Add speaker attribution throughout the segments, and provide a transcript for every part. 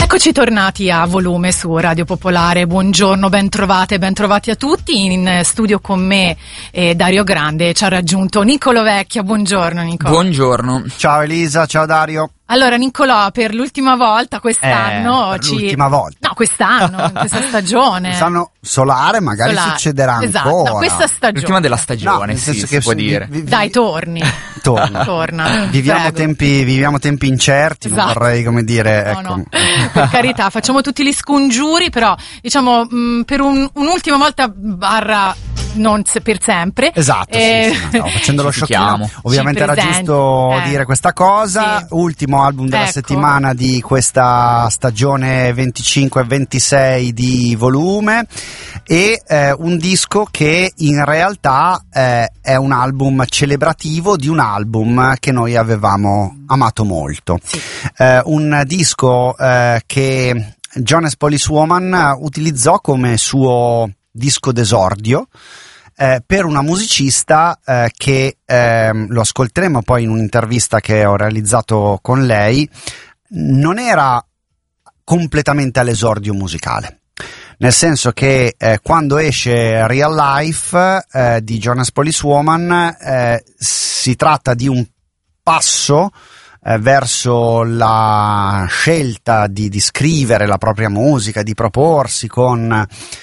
Speaker 1: Eccoci tornati a Volume su Radio Popolare. Buongiorno, bentrovati a tutti. In studio con me Dario Grande, ci ha raggiunto Niccolò Vecchia. Buongiorno Niccolò.
Speaker 2: Buongiorno.
Speaker 3: Ciao Elisa, ciao Dario.
Speaker 1: Allora Niccolò, per l'ultima volta quest'anno
Speaker 3: l'ultima volta.
Speaker 1: No, quest'anno, in questa stagione.
Speaker 3: Quest'anno solare, magari succederà
Speaker 1: esatto,
Speaker 3: ancora.
Speaker 1: No, questa stagione.
Speaker 2: L'ultima della stagione,
Speaker 3: nel senso
Speaker 2: sì,
Speaker 3: che
Speaker 2: si può dire.
Speaker 1: Dai, torni. Torna.
Speaker 3: Viviamo tempi incerti,
Speaker 1: esatto.
Speaker 3: Non vorrei, come dire,
Speaker 1: no,
Speaker 3: ecco.
Speaker 1: no. Per carità, facciamo tutti gli scongiuri, però diciamo per un'ultima volta barra non per sempre.
Speaker 3: Esatto, sì, stiamo facendo lo sciocchino. Ovviamente era giusto dire questa cosa.
Speaker 1: Sì.
Speaker 3: Ultimo album della settimana di questa stagione 25-26 di Volume, e un disco che in realtà è un album celebrativo di un album che noi avevamo amato molto.
Speaker 1: Sì.
Speaker 3: Un disco che Jonas Policewoman utilizzò come suo disco d'esordio per una musicista che lo ascolteremo poi in un'intervista che ho realizzato con lei, non era completamente all'esordio musicale, nel senso che quando esce Real Life di Jonas Policewoman si tratta di un passo verso la scelta di scrivere la propria musica, di proporsi con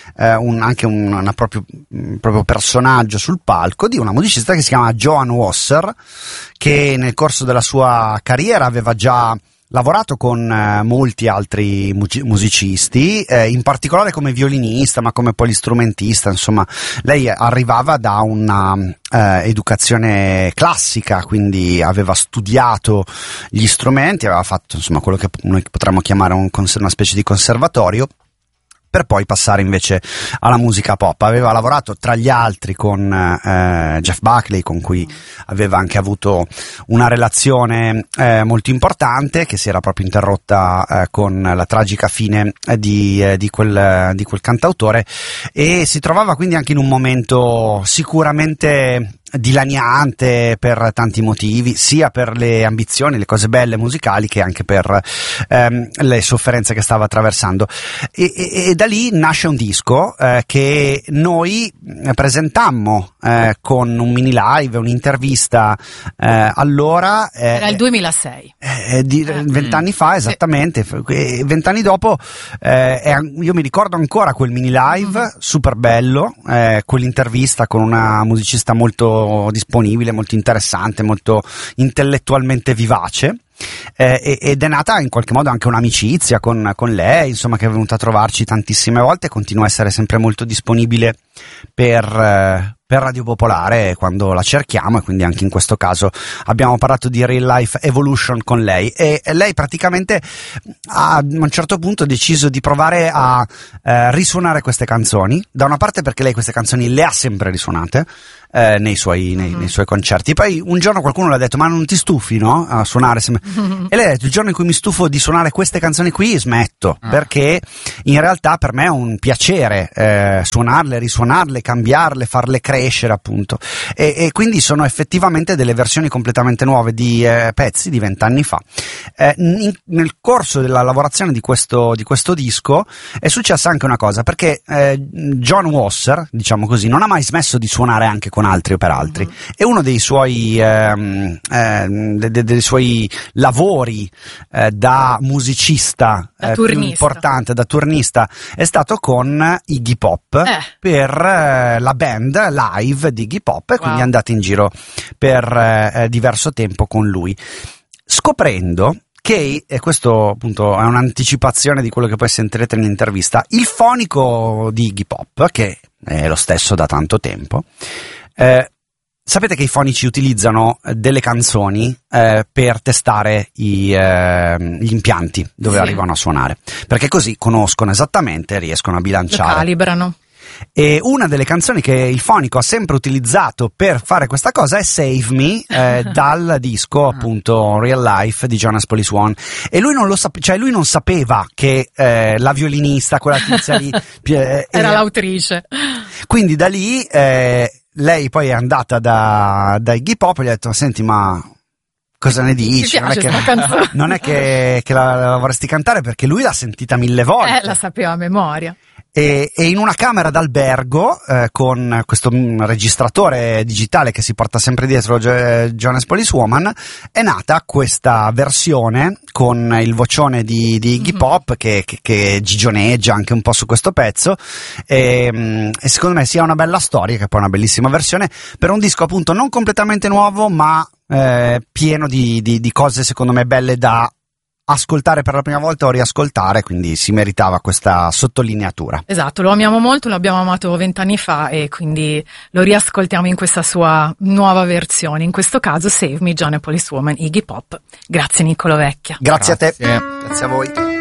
Speaker 3: un proprio personaggio sul palco, di una musicista che si chiama Joan Wasser, che nel corso della sua carriera aveva già lavorato con molti altri musicisti, in particolare come violinista, ma come polistrumentista. Insomma, lei arrivava da una educazione classica, quindi aveva studiato gli strumenti, aveva fatto insomma quello che noi potremmo chiamare una specie di conservatorio, per poi passare invece alla musica pop. Aveva lavorato tra gli altri con Jeff Buckley, con cui aveva anche avuto una relazione molto importante, che si era proprio interrotta con la tragica fine di quel cantautore, e si trovava quindi anche in un momento sicuramente dilaniante per tanti motivi, sia per le ambizioni, le cose belle musicali, che anche per le sofferenze che stava attraversando, e da lì nasce un disco che noi presentammo con un mini live, un'intervista allora
Speaker 1: era il 2006
Speaker 3: 20 anni fa esattamente. 20 anni dopo io mi ricordo ancora quel mini live super bello, quell'intervista con una musicista molto disponibile, molto interessante, molto intellettualmente vivace, ed è nata in qualche modo anche un'amicizia con lei, insomma, che è venuta a trovarci tantissime volte e continua a essere sempre molto disponibile per Radio Popolare quando la cerchiamo, e quindi anche in questo caso abbiamo parlato di Real Life Evolution con lei, e lei praticamente a un certo punto ha deciso di provare a risuonare queste canzoni, da una parte perché lei queste canzoni le ha sempre risuonate nei suoi concerti, poi un giorno qualcuno le ha detto: ma non ti stufi, no, a suonare e lei ha detto: il giorno in cui mi stufo di suonare queste canzoni qui smetto, perché in realtà per me è un piacere suonarle, risuonarle, cambiarle, farle crescere, appunto, e quindi sono effettivamente delle versioni completamente nuove di pezzi di 20 anni fa. Nel corso della lavorazione di questo disco è successa anche una cosa, perché Joan Wasser, diciamo così, non ha mai smesso di suonare anche con altri o per altri, e uno dei suoi dei suoi lavori da musicista più importante, da turnista, è stato con Iggy Pop per la band live di Iggy Pop, e quindi è andato in giro per diverso tempo con lui, scoprendo che, e questo appunto è un'anticipazione di quello che poi sentirete nell'intervista, il fonico di Iggy Pop, che è lo stesso da tanto tempo, sapete che i fonici utilizzano delle canzoni per testare gli impianti dove arrivano a suonare, perché così conoscono esattamente, riescono a bilanciare,
Speaker 1: lo calibrano.
Speaker 3: E una delle canzoni che il fonico ha sempre utilizzato per fare questa cosa è Save Me, dal disco appunto Real Life di Jonas Policewoman, e lui non lo lui non sapeva che la violinista, quella tizia lì
Speaker 1: era l'autrice.
Speaker 3: Quindi da lì lei poi è andata da Iggy Pop e gli ha detto: senti, ma cosa ne dici?
Speaker 1: Mi piace sta canzone.
Speaker 3: Non è che la vorresti cantare, perché lui l'ha sentita 1000 volte.
Speaker 1: La sapeva a memoria.
Speaker 3: E in una camera d'albergo, con questo registratore digitale che si porta sempre dietro Jonas Policewoman, è nata questa versione con il vocione di Iggy Pop che gigioneggia anche un po' su questo pezzo, e secondo me sia una bella storia, che poi è una bellissima versione per un disco appunto non completamente nuovo, ma pieno di cose secondo me belle da ascoltare per la prima volta o riascoltare, quindi si meritava questa sottolineatura.
Speaker 1: Esatto, lo amiamo molto, lo abbiamo amato 20 anni fa e quindi lo riascoltiamo in questa sua nuova versione, in questo caso Save Me, Jonas Policewoman, Iggy Pop. Grazie Niccolo Vecchia.
Speaker 3: Grazie a te, grazie a voi.